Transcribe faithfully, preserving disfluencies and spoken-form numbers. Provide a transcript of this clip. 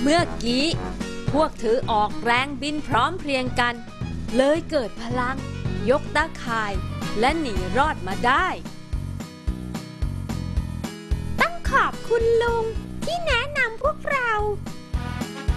เมื่อกี้พวกเธอออกแรงบินพร้อมเพรียงกันเลยเกิดพลังยกตาข่ายและหนีรอดมาได้ต้องขอบคุณลุงที่แนะนำพวกเรา